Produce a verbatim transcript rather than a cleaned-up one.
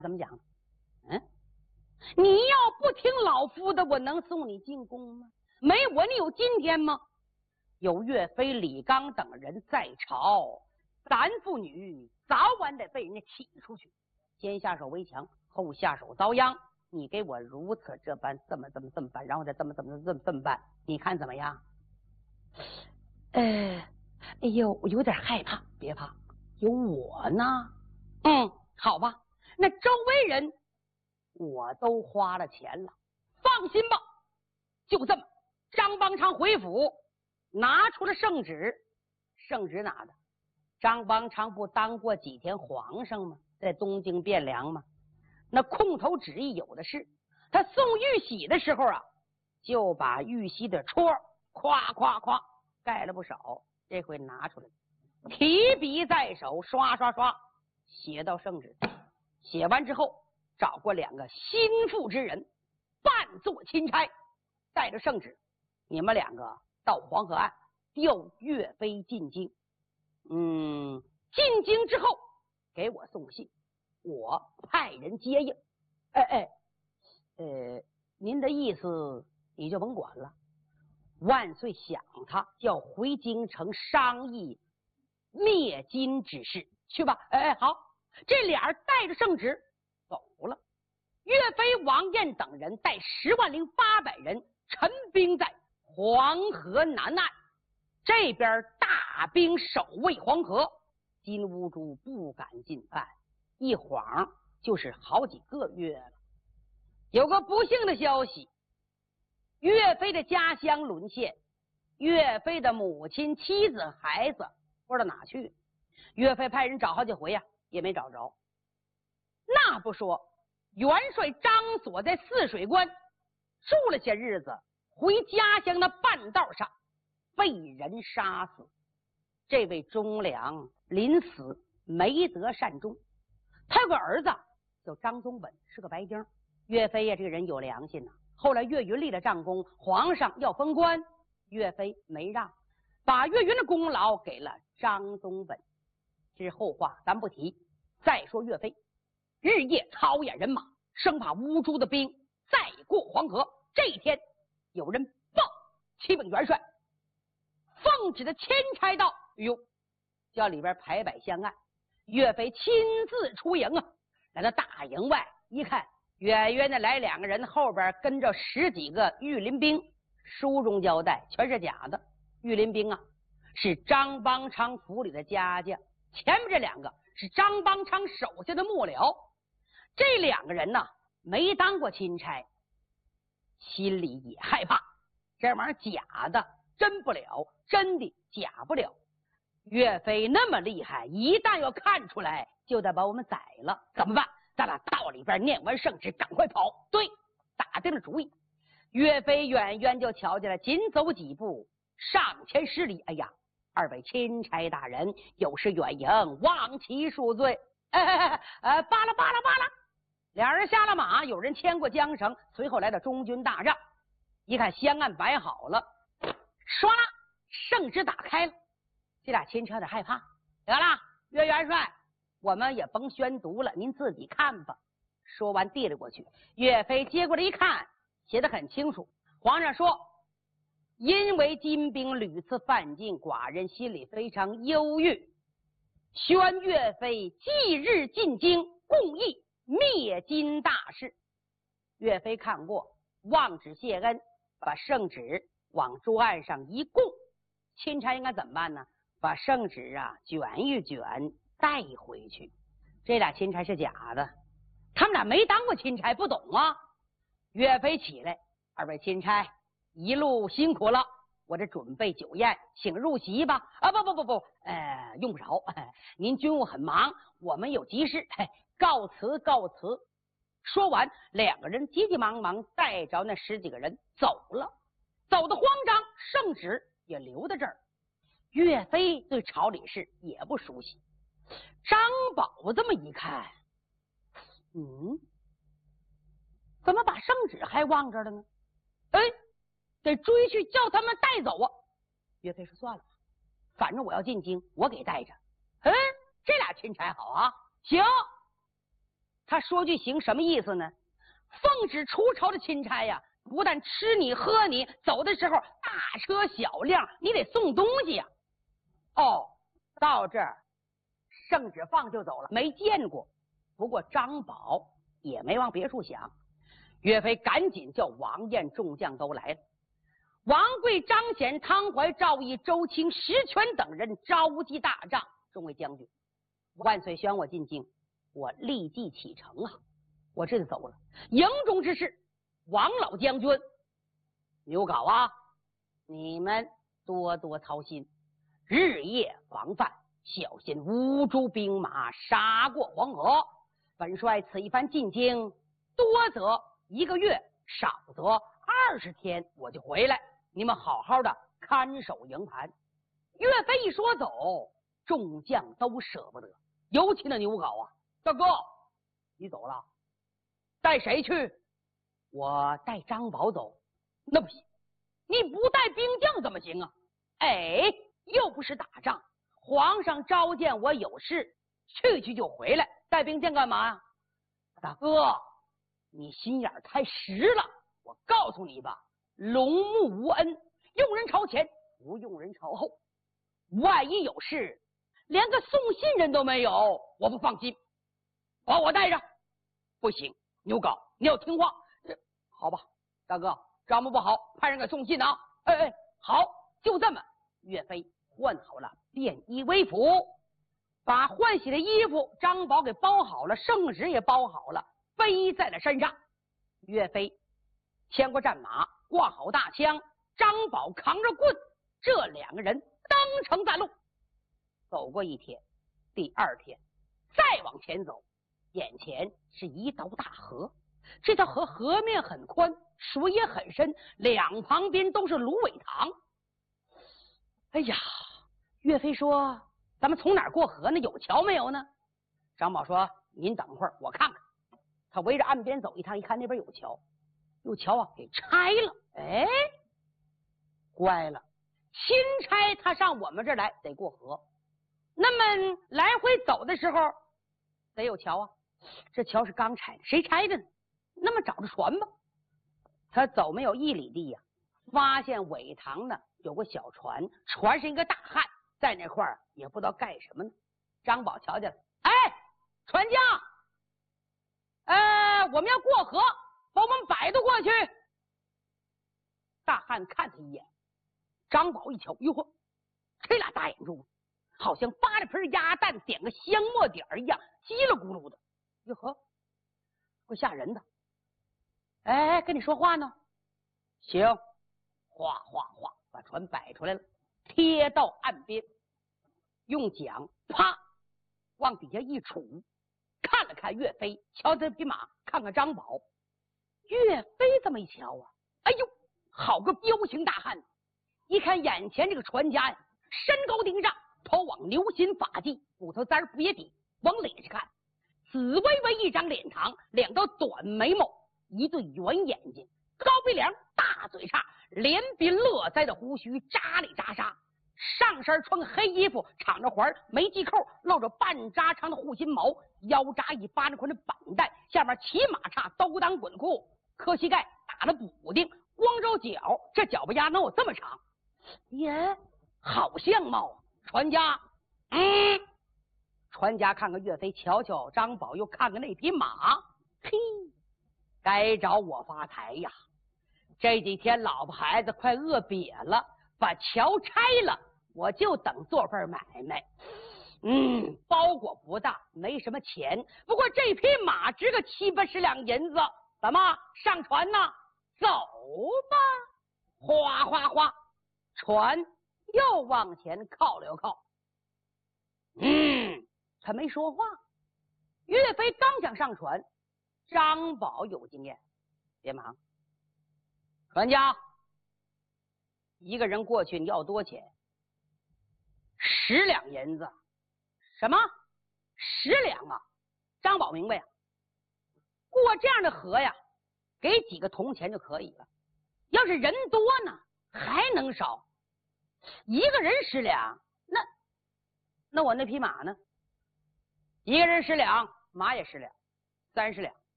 怎么讲？嗯，你要不听老夫的，我能送你进宫吗？没我，你有今天吗？有岳飞、李纲等人在朝，咱妇女早晚得被人家请出去。先下手为强，后下手遭殃。你给我如此这般，这么这么这么办，然后再这么这么这么这么办，你看怎么样？呃，哎呦，我有点害怕。别怕，有我呢。嗯，好吧，那周围人我都花了钱了，放心吧。就这么，张邦昌回府拿出了圣旨，圣旨哪的？张邦昌不当过几天皇上吗？在东京汴梁吗？那空头旨意有的是。他送玉玺的时候啊，就把玉玺的戳夸夸夸盖了不少，这回拿出来，提笔在手，刷刷刷写到圣旨。写完之后，找过两个心腹之人，扮作钦差，带着圣旨，你们两个到黄河岸调岳飞进京。嗯，进京之后给我送信，我派人接应。哎哎，呃，您的意思你就甭管了。万岁想他，叫回京城商议灭金之事去吧。哎哎，好，这俩人带着圣旨走了。岳飞、王彦等人带十万零八百人陈兵在黄河南岸，这边大兵守卫黄河，金兀术不敢进犯，一晃就是好几个月了。有个不幸的消息，岳飞的家乡沦陷，岳飞的母亲、妻子、孩子不知道哪去。岳飞派人找好几回呀、啊，也没找着。那不说，元帅张所在泗水关住了些日子，回家乡的半道上被人杀死。这位忠良临死没得善终，他有个儿子叫张宗本，是个白丁。岳飞呀，这个人有良心呐、啊。后来岳云立了战功，皇上要封官，岳飞没让，把岳云的功劳给了张宗本。这是后话，咱不提。再说岳飞日夜操演人马，生怕乌珠的兵再过黄河。这一天，有人报启禀元帅，奉旨的钦差到，哎呦，叫里边排摆相案。岳飞亲自出营啊，来到大营外一看，远远的来两个人，后边跟着十几个御林兵。书中交代全是假的，御林兵啊是张邦昌府里的家将，前面这两个是张邦昌手下的幕僚。这两个人呢没当过钦差，心里也害怕，这玩意儿假的真不了，真的假不了。岳飞那么厉害，一旦要看出来，就得把我们宰了，怎么办？咱俩到里边念完圣旨，赶快跑。对，打定了主意。岳飞远远就瞧见了，紧走几步，上前施礼：“哎呀，二位钦差大人，有失远迎，望其恕罪。”哎哎哎，呃，罢了罢了罢了。两人下了马，有人牵过缰绳，随后来到中军大帐，一看香案摆好了，唰啦，圣旨打开了。这俩钦差有点害怕，得了，岳元帅，我们也甭宣读了，您自己看吧。说完递了过去，岳飞接过来一看，写得很清楚。皇上说，因为金兵屡次犯境，寡人心里非常忧郁，宣岳飞即日进京，共议灭金大事。岳飞看过，望旨谢恩，把圣旨往桌案上一供。钦差应该怎么办呢？把圣旨啊卷一卷带回去。这俩钦差是假的，他们俩没当过钦差，不懂啊。岳飞起来，二位钦差一路辛苦了，我这准备酒宴，请入席吧。啊，不不不不，呃，用不着，您军务很忙，我们有急事，告辞告辞。说完，两个人急急忙忙带着那十几个人走了，走得慌张，圣旨也留在这儿。岳飞对朝里事也不熟悉，张宝这么一看，嗯，怎么把圣旨还忘着了呢？哎，得追去叫他们带走啊！岳飞说算了，反正我要进京，我给带着。嗯，这俩钦差好啊，行。 他说句行什么意思呢？奉旨出朝的钦差呀，不但吃你喝你，走的时候大车小辆你得送东西呀。哦，到这儿圣旨放就走了，没见过。不过张宝也没往别处想，岳飞赶紧叫王彦众将都来了。王贵、张显、汤怀、赵毅、周清、石权等人召集大帐。众位将军，万岁宣我进京，我立即启程啊！我这就走了。营中之事，王老将军、牛皋啊，你们多多操心，日夜防范，小心乌珠兵马杀过黄河。本帅此一番进京，多则一个月，少则二十天，我就回来。你们好好的看守营盘。岳飞一说走，众将都舍不得，尤其那牛皋啊，大哥，你走了，带谁去？我带张宝走。那不行，你不带兵将怎么行啊？哎，又不是打仗，皇上召见我有事，去去就回来，带兵将干嘛呀？大哥，你心眼太实了。我告诉你吧，龙目无恩，用人朝前，不用人朝后。万一有事，连个送信人都没有，我不放心。把我带着。不行，牛皋，你要听话。好吧，大哥，招募不好，派人给送信啊。哎哎，好，就这么。岳飞换好了便衣微服，把换洗的衣服张宝给包好了，圣旨也包好了，背在了身上。岳飞牵过战马，挂好大枪，张宝扛着棍，这两个人登城赶路。走过一天，第二天再往前走，眼前是一道大河。这条河河面很宽，水也很深，两旁边都是芦苇塘。哎呀，岳飞说咱们从哪儿过河呢？有桥没有呢？张宝说您等会儿我看看。他围着岸边走一趟，一看那边有桥，有桥啊给拆了。哎，乖了，钦差他上我们这儿来得过河，那么来回走的时候得有桥啊。这桥是刚拆的，谁拆的呢？那么找着船吧。他走没有一里地呀、啊，发现苇塘呢有个小船，船上一个大汉在那块儿，也不知道干什么呢。张宝瞧见了，哎，船家，呃，我们要过河，把我们摆渡过去。大汉看他一眼，张宝一瞧，哟呵，这俩大眼珠好像扒着盆鸭蛋点个香末点一样，叽里咕噜的，哟呵，会吓人的。哎，跟你说话呢。行，哗哗哗，把船摆出来了，贴到岸边，用桨啪往底下一杵，看了看岳飞，瞧这匹马，看看张宝。岳飞这么一瞧啊，哎呦，好个彪形大汉！一看眼前这个船家呀，身高顶上，头往牛心发髻，骨头簪不也底，往脸上看，紫微微一张脸膛，两道短眉毛，一对圆眼睛，高鼻梁，大嘴叉，连鬓络腮的胡须扎里扎沙，上身穿黑衣服，敞着环，没系扣，露着半扎长的护心毛，腰扎一巴掌宽的绑带，下面骑马叉兜裆滚裤，磕膝盖打了补丁，光着脚，这脚巴丫能有这么长？耶，好相貌啊！船家，嗯，船家看看岳飞，瞧瞧张宝，又看看那匹马，嘿，该找我发财呀！这几天老婆孩子快饿瘪了，把桥拆了，我就等做份买卖。嗯，包裹不大，没什么钱，不过这匹马值个七八十两银子，怎么上船呢？走吧！哗哗哗，船又往前靠了靠。嗯，他没说话。岳飞刚想上船，张宝有经验，别忙。船家，一个人过去你要多钱？十两银子。什么？十两啊！张宝明白呀，过这样的河呀，给几个铜钱就可以了。要是人多呢，还能少。一个人十两，那那我那匹马呢？一个人十两，马也十两。 三十两。